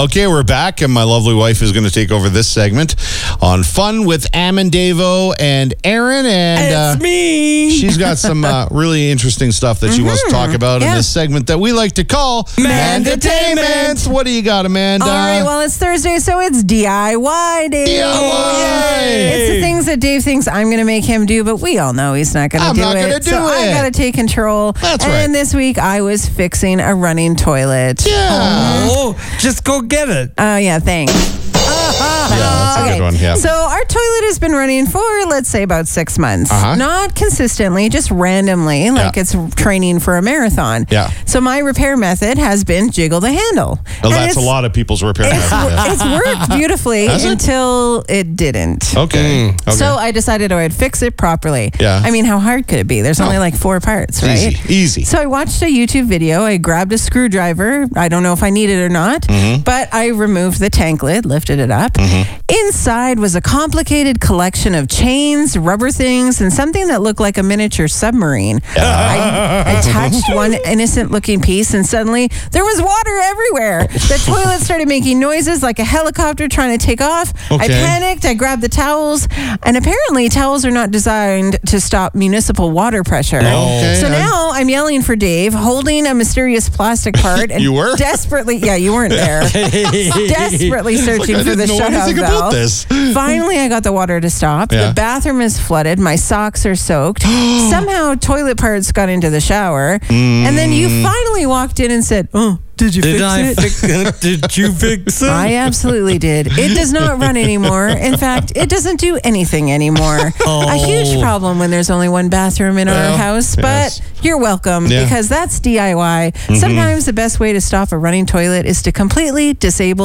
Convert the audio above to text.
Okay, we're back, and my lovely wife is going to take over this segment on Fun with Amandavo and Aaron. And it's me. She's got some really interesting stuff that she wants to talk about in this segment that we like to call Mandatainment. What do you got, Amanda? All right, well, it's Thursday, so it's DIY day. DIY! It's the things that Dave thinks I'm going to make him do, but we all know he's not going to do it. I'm not going to do so it. I got to take control. That's and right. this week, I was fixing a running toilet. Yeah. Oh, just go get it. Yeah, thanks. Yeah, that's a good one, yeah. So our toilet has been running for, let's say, about 6 months. Uh-huh. Not consistently, just randomly, like it's training for a marathon. Yeah. So my repair method has been jiggle the handle. Well, And that's a lot of people's repair method. It's worked beautifully until it didn't. Okay. So I decided I would fix it properly. Yeah. I mean, how hard could it be? There's only like 4 parts, right? Easy. So I watched a YouTube video. I grabbed a screwdriver. I don't know if I need it or not, but I removed the tank lid, lifted it up. Inside was a complicated collection of chains, rubber things, and something that looked like a miniature submarine. I touched one innocent-looking piece, and suddenly there was water everywhere. The toilet started making noises like a helicopter trying to take off. I panicked. I grabbed the towels, and apparently towels are not designed to stop municipal water pressure. So now I'm yelling for Dave, holding a mysterious plastic part. And You were? Desperately, yeah, you weren't there. Desperately searching for the shut-off valve. Finally, I got the water to stop. Yeah. The bathroom is flooded. My socks are soaked. Somehow, toilet parts got into the shower. And then you finally walked in and said, "Oh, did you fix it?" Did you fix it? I absolutely did. It does not run anymore. In fact, it doesn't do anything anymore. A huge problem when there's only one bathroom in our house, but you're welcome because that's DIY. Sometimes the best way to stop a running toilet is to completely disable